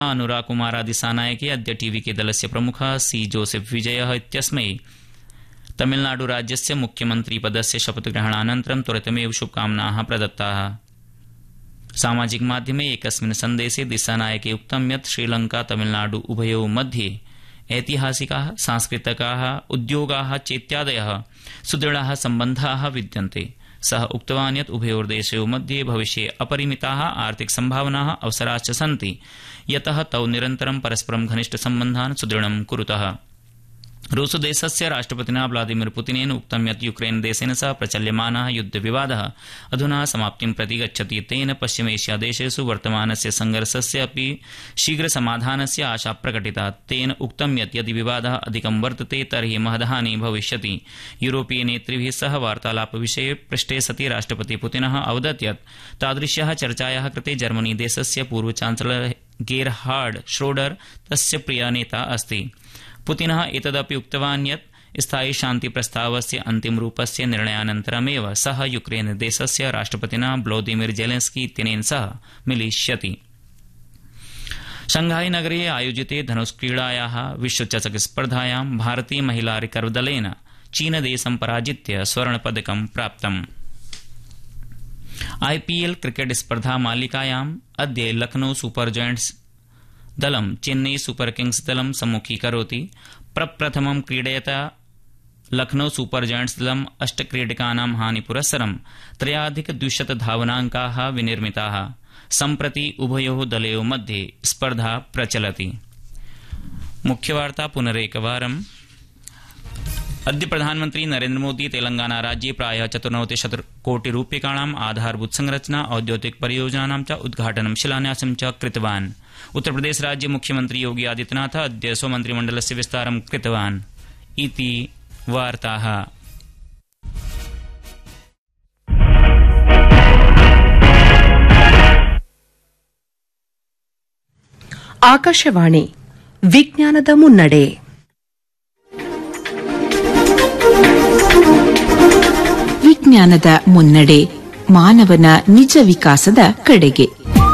अनुराकुमारादिसानायके अद्य टीवीके दलस्य प्रमुखः सी जोसेफ विजयः इत्यस्मै तमिलनाडु राज्यस्य मुख्यमन्त्रीपदस्य शपथग्रहणानन्तरं त्वरितमेव शुभकामनाः प्रदत्ताः। सामाजिक माध्यमे एकस्मिन् सन्देशे दिसानायके उक्तं यत् श्रीलंका तमिलनाडु उभयोः मध्ये ऐतिहासिकाः सांस्कृतिकाः उद्योगाः चेत्यादयः सुदृढाः सम्बन्धाः विद्यन्ते। सः उक्तवान् यत् उभयोर्देशयोः मध्ये भविष्ये अपरिमिताः आर्थिक सम्भावनाः अवसराश्च सन्ति, यतः तौ निरन्तरं परस्परं घनिष्ठसम्बन्धान् सुदृढं कुरुतः। रूसदेशस्य राष्ट्रपतिना व्लादिमीर पुतिनेन उक्तं यत् यूक्रेन देशेन सह प्रचल्यमानः युद्धविवादः अधुना समाप्तिं प्रति गच्छति। तेन पश्चिमेशियादेशेषु वर्तमानस्य संघर्षस्य अपि शीघ्रसमाधानस्य आशा प्रकटिता। तेन उक्तं यत् यदि विवादः अधिकं वर्तते तर्हि महद्हानिः भविष्यति। यूरोपीय नेतृभिः सह वार्तालापविषये पृष्टे सति राष्ट्रपति पुतिनः अवदत् यत् तादृश्याः चर्चायाः कृते जर्मनी देशस्य पूर्व चान्सलर गेरहार्ड श्रोडर तस्य प्रिय नेता अस्ति। पुतिनः एतदपि उक्तवान् यत् स्थायी शान्तिप्रस्तावस्य अन्तिमरूपस्य निर्णयानन्तरमेव सः यूक्रेन देशस्य राष्ट्रपतिना व्लादिमीर जेलेन्स्की इत्यनेन सह मिलिष्यति। शंघाई नगरे आयोजिते धनुष्क्रीडायाः विश्वचषकस्पर्धायां भारतीय महिला रिकर्वदलेन चीनदेशं पराजित्य स्वर्णपदकं प्राप्तम्। आईपीएल क्रिकेट स्पर्धा मालिकायाम् अद्य लखनऊ सुपर जयंट्स दलं चेन्नई सुपर किंग्स दलं सम्मुखीकरोति। प्रप्रथमं क्रीडयता लखनऊ सुपर जयंट्स दलं 8 क्रीडकानां हानिपुरस्सरं 3,200 धावनाङ्काः विनिर्मिताः। सम्प्रति उभयोः दलयोः मध्ये स्पर्धा प्रचलति। मुख्यवार्ता पुनरेकवारम्। अद्य प्रधानमन्त्री नरेन्द्र मोदी तेलंगाना राज्ये प्रायः 94 कोटिरूप्यकाणाम् आधारभूत संरचना औद्योगिक परियोजनानां च उद्घाटनं शिलान्यासं च कृतवान्। उत्तरप्रदेश राज्य मुख्यमंत्री योगी आदित्यनाथ अद्य स्वमन्त्रिमण्डलस्य विस्तारं कृतवान् इति वार्ताः। ಆಕಾಶವಾಣಿ ವಿಜ್ಞಾನದ ಮುನ್ನಡೆ. ವಿಜ್ಞಾನದ ಮುನ್ನಡೆ ಮಾನವನ ನಿಜ ವಿಕಾಸದ ಕಡೆಗೆ.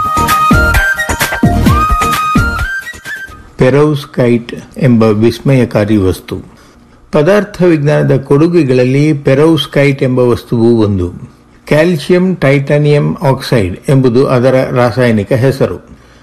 ಪೆರೋವ್ಸ್ಕೈಟ್ ಎಂಬ ವಿಸ್ಮಯಕಾರಿ ವಸ್ತು. ಪದಾರ್ಥ ವಿಜ್ಞಾನದ ಕೊಡುಗೆಗಳಲ್ಲಿ ಪೆರೋವ್ಸ್ಕೈಟ್ ಎಂಬ ವಸ್ತುವು ಒಂದು. ಕ್ಯಾಲ್ಸಿಯಂ ಟೈಟಾನಿಯಂ ಆಕ್ಸೈಡ್ ಎಂಬುದು ಅದರ ರಾಸಾಯನಿಕ ಹೆಸರು.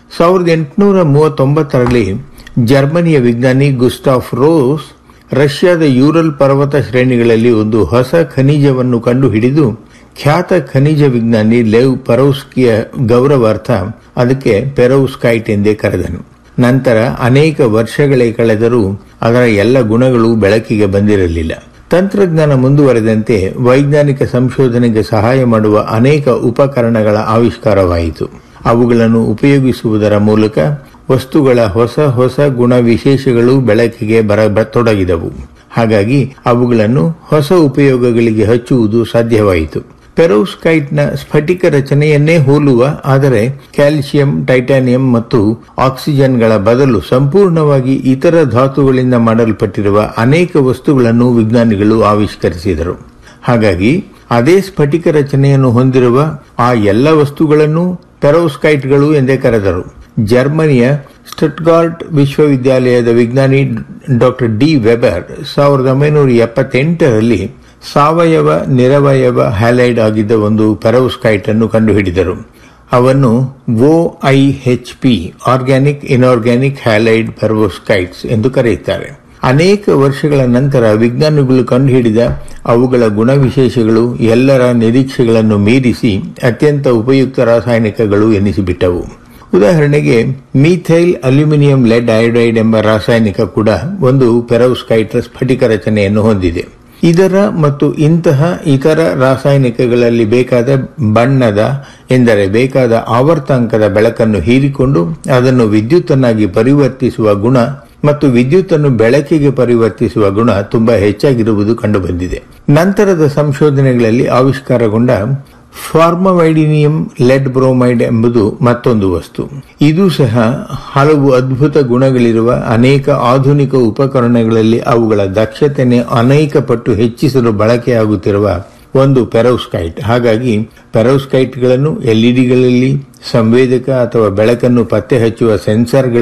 1839ರಲ್ಲಿ ಜರ್ಮನಿಯ ವಿಜ್ಞಾನಿ ಗುಸ್ಟಾಫ್ ರೋಸ್ ರಷ್ಯಾದ ಯೂರಲ್ ಪರ್ವತ ಶ್ರೇಣಿಗಳಲ್ಲಿ ಒಂದು ಹೊಸ ಖನಿಜವನ್ನು ಕಂಡುಹಿಡಿದು ಖ್ಯಾತ ಖನಿಜ ವಿಜ್ಞಾನಿ ಲೆವ್ ಪೆರೋವ್ಸ್ಕಿಯ ಗೌರವಾರ್ಥ ಅದಕ್ಕೆ ಪೆರೋವ್ಸ್ಕೈಟ್ ಎಂದೇ ಕರೆದನು. ನಂತರ ಅನೇಕ ವರ್ಷಗಳೇ ಕಳೆದರೂ ಅದರ ಎಲ್ಲ ಗುಣಗಳು ಬೆಳಕಿಗೆ ಬಂದಿರಲಿಲ್ಲ. ತಂತ್ರಜ್ಞಾನ ಮುಂದುವರೆದಂತೆ ವೈಜ್ಞಾನಿಕ ಸಂಶೋಧನೆಗೆ ಸಹಾಯ ಮಾಡುವ ಅನೇಕ ಉಪಕರಣಗಳ ಆವಿಷ್ಕಾರವಾಯಿತು. ಅವುಗಳನ್ನು ಉಪಯೋಗಿಸುವುದರ ಮೂಲಕ ವಸ್ತುಗಳ ಹೊಸ ಹೊಸ ಗುಣ ವಿಶೇಷಗಳು ಬೆಳಕಿಗೆ ಬರತೊಡಗಿದವು. ಹಾಗಾಗಿ ಅವುಗಳನ್ನು ಹೊಸ ಉಪಯೋಗಗಳಿಗೆ ಹಚ್ಚುವುದು ಸಾಧ್ಯವಾಯಿತು. ಪೆರೋವ್ಸ್ಕೈಟ್ನ ಸ್ಫಟಿಕ ರಚನೆಯನ್ನೇ ಹೋಲುವ ಆದರೆ ಕ್ಯಾಲ್ಸಿಯಂ ಟೈಟಾನಿಯಂ ಮತ್ತು ಆಕ್ಸಿಜನ್ಗಳ ಬದಲು ಸಂಪೂರ್ಣವಾಗಿ ಇತರ ಧಾತುಗಳಿಂದ ಮಾಡಲ್ಪಟ್ಟಿರುವ ಅನೇಕ ವಸ್ತುಗಳನ್ನು ವಿಜ್ಞಾನಿಗಳು ಆವಿಷ್ಕರಿಸಿದರು. ಹಾಗಾಗಿ ಅದೇ ಸ್ಫಟಿಕ ರಚನೆಯನ್ನು ಹೊಂದಿರುವ ಆ ಎಲ್ಲ ವಸ್ತುಗಳನ್ನು ಪೆರೋವ್ಸ್ಕೈಟ್ಗಳು ಎಂದೇ ಕರೆದರು. ಜರ್ಮನಿಯ ಸ್ಟುಟ್ಗಾರ್ಟ್ ವಿಶ್ವವಿದ್ಯಾಲಯದ ವಿಜ್ಞಾನಿ ಡಾ ಡಿ ವೆಬರ್ 1978ರಲ್ಲಿ ಸಾವಯವ ನಿರವಯವ ಹ್ಯಾಲೈಡ್ ಆಗಿದ್ದ ಒಂದು ಪೆರೋವ್ಸ್ಕೈಟ್ ಅನ್ನು ಕಂಡುಹಿಡಿದರು. ಅವನ್ನು OIHP ಆರ್ಗ್ಯಾನಿಕ್ ಇನ್ಆರ್ಗ್ಯಾನಿಕ್ ಹ್ಯಾಲೈಡ್ ಪೆರೋವ್ಸ್ಕೈಟ್ಸ್ ಎಂದು ಕರೆಯುತ್ತಾರೆ. ಅನೇಕ ವರ್ಷಗಳ ನಂತರ ವಿಜ್ಞಾನಿಗಳು ಕಂಡುಹಿಡಿದ ಅವುಗಳ ಗುಣವಿಶೇಷಗಳು ಎಲ್ಲರ ನಿರೀಕ್ಷೆಗಳನ್ನು ಮೀರಿಸಿ ಅತ್ಯಂತ ಉಪಯುಕ್ತ ರಾಸಾಯನಿಕಗಳು ಎನಿಸಿಬಿಟ್ಟವು. ಉದಾಹರಣೆಗೆ ಮೀಥೈಲ್ ಅಲ್ಯೂಮಿನಿಯಂ ಲೆಡ್ ಅಯೋಡೈಡ್ ಎಂಬ ರಾಸಾಯನಿಕ ಕೂಡ ಒಂದು ಪೆರೋವ್ಸ್ಕೈಟ್ ಸ್ಫಟಿಕ ರಚನೆಯನ್ನು ಹೊಂದಿದೆ. ಇದರ ಮತ್ತು ಇಂತಹ ಇತರ ರಾಸಾಯನಿಕಗಳಲ್ಲಿ ಬೇಕಾದ ಬಣ್ಣದ ಎಂದರೆ ಬೇಕಾದ ಆವರ್ತಾಂಕದ ಬೆಳಕನ್ನು ಹೀರಿಕೊಂಡು ಅದನ್ನು ವಿದ್ಯುತ್ತನ್ನಾಗಿ ಪರಿವರ್ತಿಸುವ ಗುಣ ಮತ್ತು ವಿದ್ಯುತ್ತನ್ನು ಬೆಳಕಿಗೆ ಪರಿವರ್ತಿಸುವ ಗುಣ ತುಂಬಾ ಹೆಚ್ಚಾಗಿರುವುದು ಕಂಡುಬಂದಿದೆ. ನಂತರದ ಸಂಶೋಧನೆಗಳಲ್ಲಿ ಆವಿಷ್ಕಾರಗೊಂಡ ಫಾರ್ಮವೈಡಿನಿಯಂ ಲೆಡ್ ಬ್ರೋಮೈಡ್ ಎಂಬುದು ಮತ್ತೊಂದು ವಸ್ತು. ಇದು ಸಹ ಹಲವು ಅದ್ಭುತ ಗುಣಗಳಿರುವ ಅನೇಕ ಆಧುನಿಕ ಉಪಕರಣಗಳಲ್ಲಿ ಅವುಗಳ ದಕ್ಷತೆಯನ್ನು ಅನೇಕ ಪಟ್ಟು ಹೆಚ್ಚಿಸಲು ಬಳಕೆಯಾಗುತ್ತಿರುವ ಒಂದು ಪೆರೋವ್ಸ್ಕೈಟ್. ಹಾಗಾಗಿ ಪೆರೋವ್ಸ್ಕೈಟ್ಗಳನ್ನು ಎಲ್ಇಡಿಗಳಲ್ಲಿ ಸಂವೇದಕ ಅಥವಾ ಬೆಳಕನ್ನು ಪತ್ತೆ ಹಚ್ಚುವ ಸೆನ್ಸರ್ಗಳ